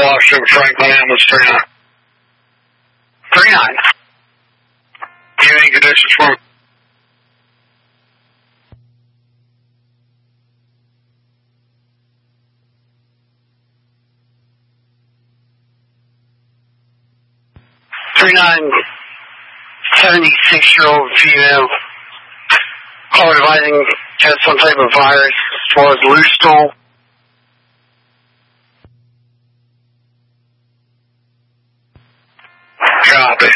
lost over Franklin Ambulance 39. 39. Do you have any conditions for me? .39, 76-year-old female, color dividing, has some type of virus as well as loose stool. Copy.